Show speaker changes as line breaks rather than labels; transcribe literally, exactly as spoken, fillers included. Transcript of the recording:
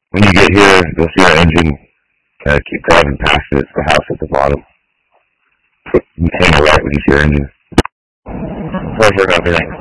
When you get here, you'll see our engine. Uh, keep driving past it. It's the house at the bottom. Hang a right when you see our engine. Pleasure, nothing.